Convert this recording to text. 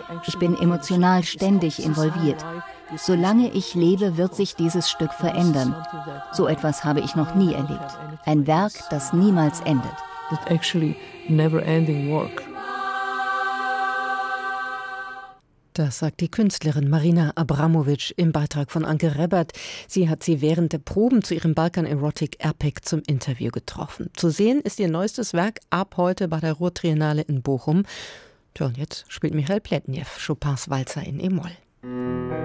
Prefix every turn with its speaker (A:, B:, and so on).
A: Ich bin emotional ständig involviert. Solange ich lebe, wird sich dieses Stück verändern. So etwas habe ich noch nie erlebt. Ein Werk, das niemals endet.
B: Das sagt die Künstlerin Marina Abramovic im Beitrag von Anke Rebert. Sie hat sie während der Proben zu ihrem Balkan Erotic Epic zum Interview getroffen. Zu sehen ist ihr neuestes Werk ab heute bei der Ruhrtriennale in Bochum. Tja, und jetzt spielt Michael Pletnev Chopins Walzer in E-Moll.